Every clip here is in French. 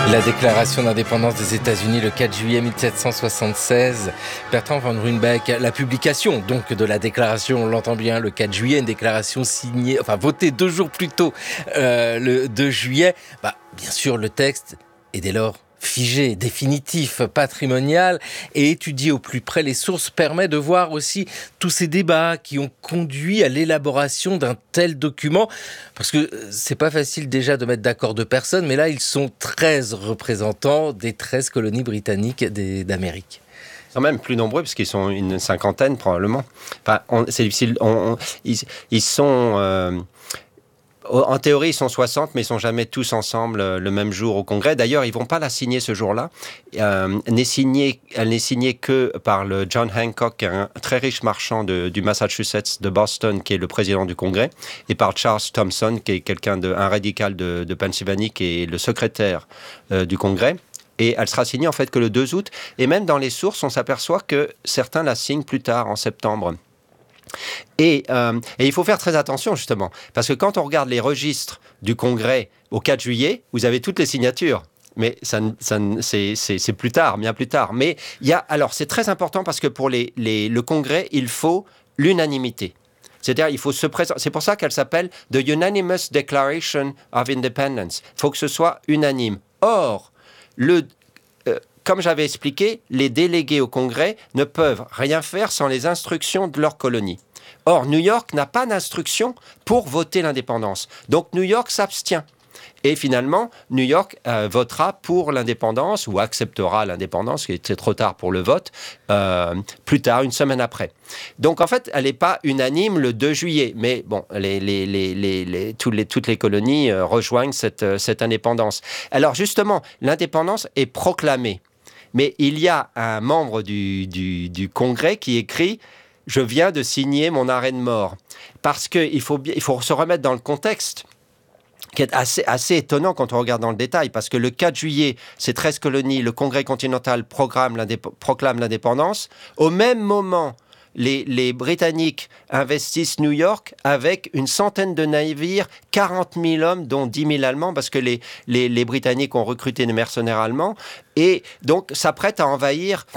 La déclaration d'indépendance des États-Unis le 4 juillet 1776. Bertrand von Runebeck, la publication donc de la déclaration, on l'entend bien, le 4 juillet, une déclaration signée, votée 2 jours plus tôt, le 2 juillet. Bien sûr, le texte est dès lors figé, définitif, patrimonial, et étudier au plus près les sources permet de voir aussi tous ces débats qui ont conduit à l'élaboration d'un tel document, parce que c'est pas facile déjà de mettre d'accord 2 personnes, mais là ils sont 13 représentants des 13 colonies britanniques d'Amérique. Ils sont même plus nombreux, parce qu'ils sont une cinquantaine probablement. C'est difficile. Ils sont... En théorie, ils sont 60, mais ils ne sont jamais tous ensemble le même jour au Congrès. D'ailleurs, ils ne vont pas la signer ce jour-là. Elle n'est signée que par le John Hancock, un très riche marchand du Massachusetts, de Boston, qui est le président du Congrès, et par Charles Thompson, qui est un radical de Pennsylvanie, qui est le secrétaire du Congrès. Et elle sera signée en fait que le 2 août. Et même dans les sources, on s'aperçoit que certains la signent plus tard, en septembre. Et il faut faire très attention, justement, parce que quand on regarde les registres du Congrès au 4 juillet, vous avez toutes les signatures. Mais c'est plus tard, bien plus tard. Mais c'est très important parce que pour le Congrès, il faut l'unanimité. C'est-à-dire, il faut se présenter. C'est pour ça qu'elle s'appelle The Unanimous Declaration of Independence. Il faut que ce soit unanime. Or, comme j'avais expliqué, les délégués au Congrès ne peuvent rien faire sans les instructions de leur colonie. Or, New York n'a pas d'instructions pour voter l'indépendance. Donc, New York s'abstient. Et finalement, New York votera pour l'indépendance ou acceptera l'indépendance, qui était trop tard pour le vote, plus tard, une semaine après. Donc, en fait, elle n'est pas unanime le 2 juillet. Mais bon, toutes les colonies rejoignent cette indépendance. Alors, justement, l'indépendance est proclamée. Mais il y a un membre du Congrès qui écrit « Je viens de signer mon arrêt de mort ». Parce qu'il faut se remettre dans le contexte, qui est assez étonnant quand on regarde dans le détail, parce que le 4 juillet, ces 13 colonies, le Congrès continental proclame l'indépendance. Au même moment, les Britanniques investissent New York avec une centaine de navires, 40 000 hommes, dont 10 000 Allemands, parce que les Britanniques ont recruté des mercenaires allemands, et donc s'apprêtent à envahir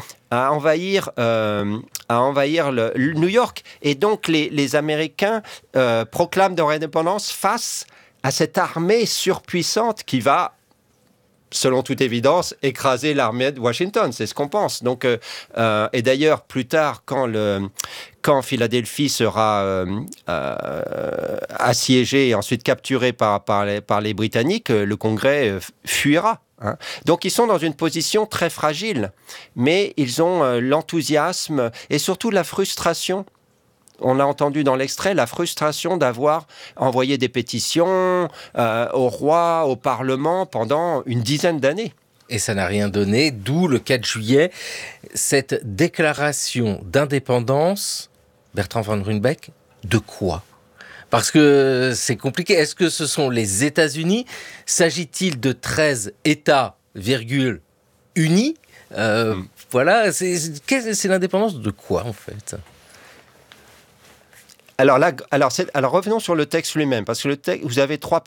New York. Et donc les Américains proclament leur indépendance face à cette armée surpuissante qui va, selon toute évidence, écraser l'armée de Washington. C'est ce qu'on pense. Donc, et d'ailleurs, plus tard, quand Philadelphie sera assiégée et ensuite capturée par les Britanniques, le Congrès fuira. Donc, ils sont dans une position très fragile, mais ils ont l'enthousiasme et surtout la frustration. On a entendu dans l'extrait la frustration d'avoir envoyé des pétitions au roi, au Parlement pendant une dizaine d'années. Et ça n'a rien donné, d'où le 4 juillet, cette déclaration d'indépendance, Bertrand von Runebeck, de quoi ? Parce que c'est compliqué. Est-ce que ce sont les États-Unis ? S'agit-il de 13 États, unis ? Voilà, c'est l'indépendance de quoi en fait ? Alors revenons sur le texte lui-même, parce que le texte, vous avez 3